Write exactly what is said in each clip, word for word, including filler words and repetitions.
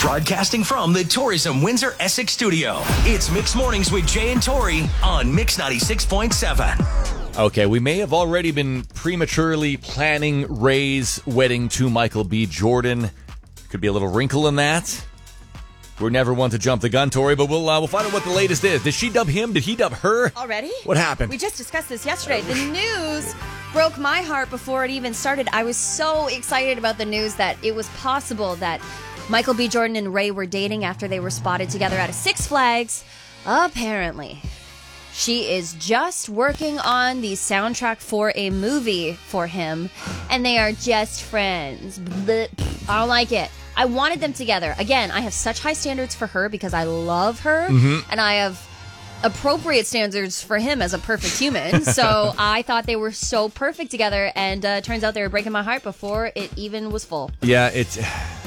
Broadcasting from the Tourism Windsor Essex studio, it's Mix Mornings with Jay and Tori on Mix ninety-six point seven. Okay, we may have already been prematurely planning Ray's wedding to Michael B. Jordan. Could be a little wrinkle in that. We're never one to jump the gun, Tori, but we'll uh, we'll find out what the latest is. Did she dub him? Did he dub her? Already? What happened? We just discussed this yesterday. The news broke my heart before it even started. I was so excited about the news that it was possible that Michael B. Jordan and Ray were dating after they were spotted together at a Six Flags. Apparently, she is just working on the soundtrack for a movie for him, and they are just friends. Blech. I don't like it. I wanted them together. Again, I have such high standards for her because I love her, mm-hmm. and I have appropriate standards for him as a perfect human. So I thought they were so perfect together, and uh, turns out they were breaking my heart before it even was full. Yeah, it's...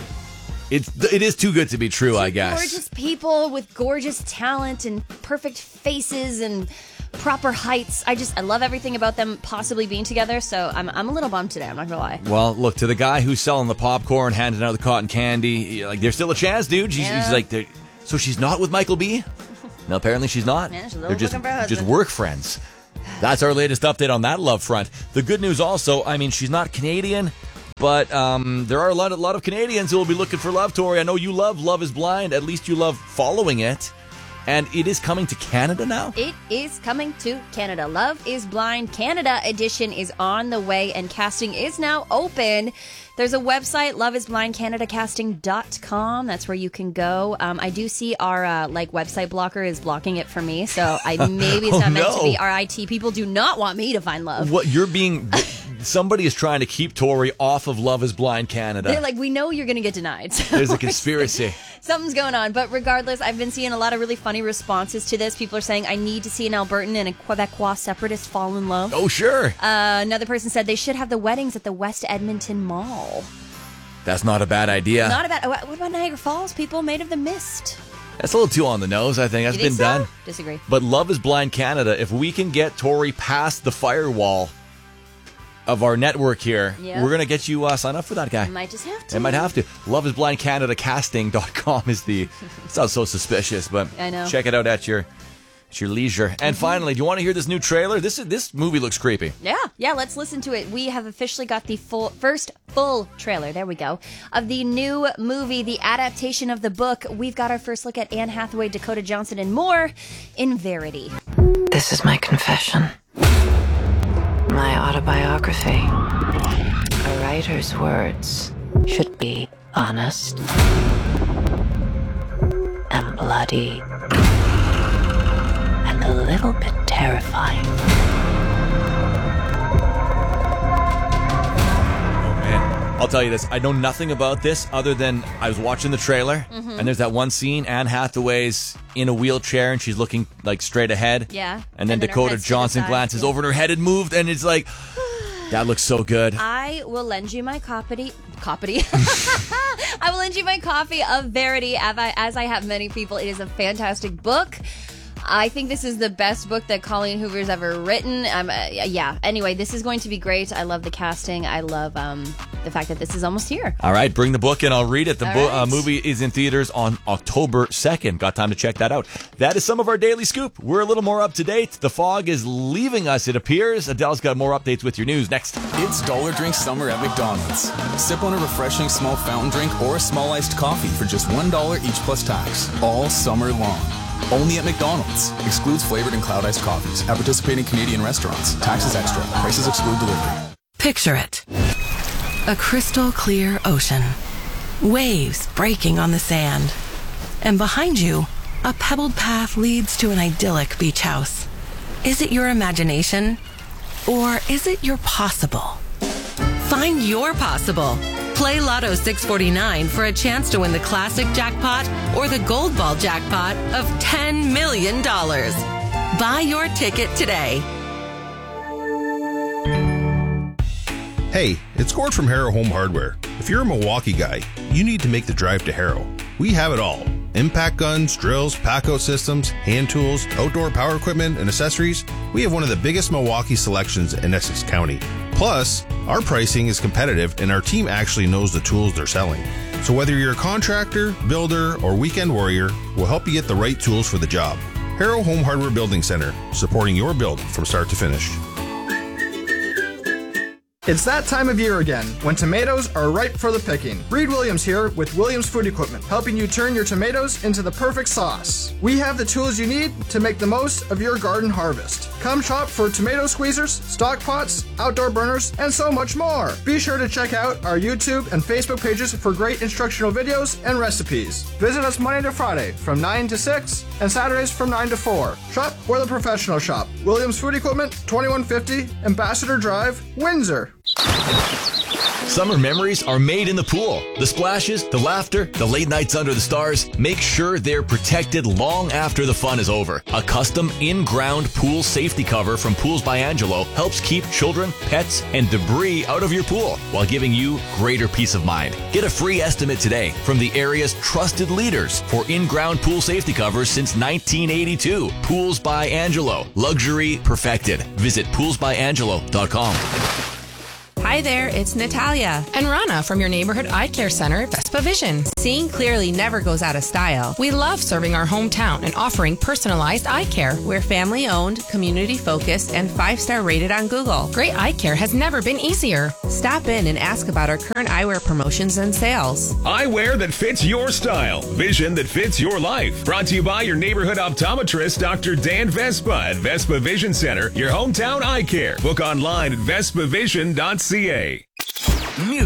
It's it is too good to be true, Two I guess. Gorgeous people with gorgeous talent and perfect faces and proper heights. I just I love everything about them possibly being together. So I'm I'm a little bummed today. I'm not gonna lie. Well, look, to the guy who's selling the popcorn, handing out the cotton candy, like there's still a chance, dude. She's, Yeah. she's like, so she's not with Michael B. No, apparently she's not. Yeah, she's a little They're just looking for a husband. just work friends. That's our latest update on that love front. The good news also, I mean, she's not Canadian. But um, there are a lot, a lot of Canadians who will be looking for love, Tori. I know you love Love is Blind. At least you love following it. And it is coming to Canada now? It is coming to Canada. Love is Blind Canada edition is on the way, and casting is now open. There's a website, love is blind canada casting dot com. That's where you can go. Um, I do see our uh, like website blocker is blocking it for me, so I maybe it's Oh, not meant no. to be. Our I T people do not want me to find love. What you're being... Somebody is trying to keep Tori off of Love is Blind Canada. They're like, we know you're going to get denied. So There's a conspiracy. Something's going on. But regardless, I've been seeing a lot of really funny responses to this. People are saying, I need to see an Albertan and a Quebecois separatist fall in love. Oh, sure. Uh, another person said they should have the weddings at the West Edmonton Mall. That's not a bad idea. Not about. What about Niagara Falls? People made of the mist. That's a little too on the nose, I think. That's You been think so? done. Disagree. But Love is Blind Canada, if we can get Tori past the firewall of our network here, Yeah. we're going to get you uh, signed up for that guy. I might just have to. It might have to. Love is Blind Canada casting dot com is the... It sounds so suspicious, but I know. check it out at your at your leisure. And Mm-hmm. finally, do you want to hear this new trailer? This is this movie looks creepy. Yeah, yeah, let's listen to it. We have officially got the full first full trailer, there we go, of the new movie, the adaptation of the book. We've got our first look at Anne Hathaway, Dakota Johnson, and more in Verity. This is my confession. My autobiography. A writer's words should be honest and bloody and a little bit terrifying. I'll tell you this, I know nothing about this other than I was watching the trailer, Mm-hmm. and there's that one scene, Anne Hathaway's in a wheelchair, and she's looking like straight ahead. Yeah. And then And then her Dakota head's to the Johnson side, glances yeah. over and her head had moved, and it's like, that looks so good. I will lend you my copy. Copy. I will lend you my copy of Verity, as I, as I have many people. It is a fantastic book. I think this is the best book that Colleen Hoover's ever written. Um, uh, yeah. Anyway, this is going to be great. I love the casting. I love um, the fact that this is almost here. All right, bring the book and I'll read it. The All bo- right. uh, movie is in theaters on October second. Got time to check that out. That is some of our daily scoop. We're a little more up to date. The fog is leaving us, it appears. Adele's got more updates with your news next. It's Dollar Drink Summer at McDonald's. Sip on a refreshing small fountain drink or a small iced coffee for just one dollar each plus tax. All summer long. Only at McDonald's. Excludes flavored and cloud iced coffees. At participating Canadian restaurants. Taxes extra. Prices exclude delivery. Picture it. A crystal clear ocean. Waves breaking on the sand. And behind you, a pebbled path leads to an idyllic beach house. Is it your imagination? Or is it your possible? Find your possible. Play Lotto six forty-nine for a chance to win the classic jackpot or the gold ball jackpot of ten million dollars. Buy your ticket today. Hey, it's Gord from Harrow Home Hardware. If you're a Milwaukee guy, you need to make the drive to Harrow. We have it all. Impact guns, drills, pack-out systems, hand tools, outdoor power equipment, and accessories. We have one of the biggest Milwaukee selections in Essex County. Plus, our pricing is competitive and our team actually knows the tools they're selling. So whether you're a contractor, builder, or weekend warrior, we'll help you get the right tools for the job. Harrow Home Hardware Building Center, supporting your build from start to finish. It's that time of year again, when tomatoes are ripe for the picking. Reed Williams here with Williams Food Equipment, helping you turn your tomatoes into the perfect sauce. We have the tools you need to make the most of your garden harvest. Come shop for tomato squeezers, stock pots, outdoor burners, and so much more. Be sure to check out our YouTube and Facebook pages for great instructional videos and recipes. Visit us Monday to Friday from nine to six and Saturdays from nine to four. Shop where the professionals shop. Williams Food Equipment, twenty-one fifty Ambassador Drive, Windsor. Summer memories are made in the pool. The splashes, the laughter, the late nights under the stars. Make sure they're protected long after the fun is over. A custom in-ground pool safety cover from Pools by Angelo helps keep children, pets, and debris out of your pool while giving you greater peace of mind. Get a free estimate today from the area's trusted leaders for in-ground pool safety covers since nineteen eighty-two. Pools by Angelo. Luxury perfected. Visit pools by angelo dot com. Hi there, it's Natalia and Rana from your neighborhood eye care center, Vespa Vision. Seeing clearly never goes out of style. We love serving our hometown and offering personalized eye care. We're family-owned, community-focused, and five-star rated on Google. Great eye care has never been easier. Stop in and ask about our current eyewear promotions and sales. Eyewear that fits your style. Vision that fits your life. Brought to you by your neighborhood optometrist, Doctor Dan Vespa at Vespa Vision Center, your hometown eye care. Book online at vespa vision dot c a. New